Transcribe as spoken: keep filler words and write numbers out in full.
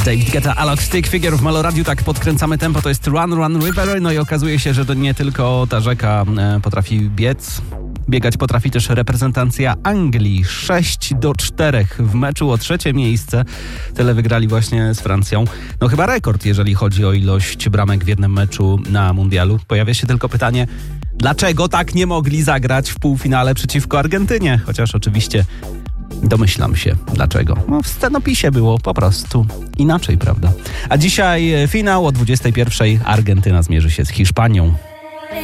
David Guetta, Alok, Stick Figure w Meloradiu. Tak podkręcamy tempo, to jest Run Run River. No i okazuje się, że to nie tylko ta rzeka potrafi biec. Biegać potrafi też reprezentacja Anglii. sześć do czterech w meczu o trzecie miejsce. Tyle wygrali właśnie z Francją. No chyba rekord, jeżeli chodzi o ilość bramek w jednym meczu na mundialu. Pojawia się tylko pytanie, dlaczego tak nie mogli zagrać w półfinale przeciwko Argentynie? Chociaż oczywiście domyślam się dlaczego. No w scenopisie było po prostu inaczej, prawda? A dzisiaj finał o dwudziestej pierwszej. Argentyna zmierzy się z Hiszpanią.